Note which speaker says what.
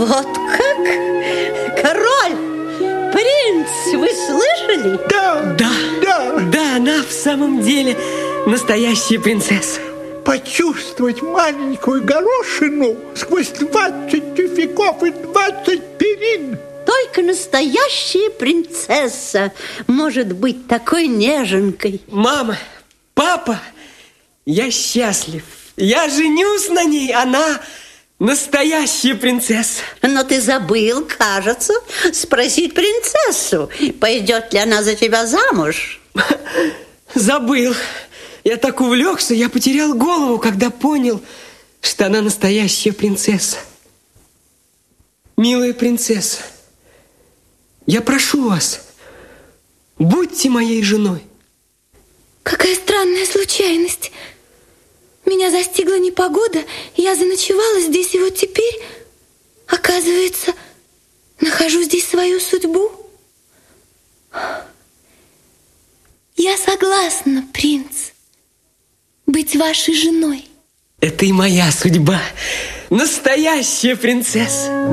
Speaker 1: Вот как? Король! Принц, вы слышали?
Speaker 2: Да, она в самом деле настоящая принцесса.
Speaker 3: Почувствовать маленькую горошину сквозь 20 тюфяков и 20 перин.
Speaker 1: Только настоящая принцесса может быть такой неженкой.
Speaker 2: Мама, папа, я счастлив. Я женюсь на ней, она настоящая принцесса.
Speaker 1: Но ты забыл, кажется, спросить принцессу, пойдет ли она за тебя замуж.
Speaker 2: Забыл. Я так увлекся, я потерял голову, когда понял, что она настоящая принцесса. Милая принцесса, я прошу вас, будьте моей женой.
Speaker 4: Какая странная случайность. Меня застигла непогода, я заночевала здесь, и вот теперь, оказывается, нахожу здесь свою судьбу. Я согласна, принц, быть вашей женой.
Speaker 2: Это и моя судьба. Настоящая принцесса.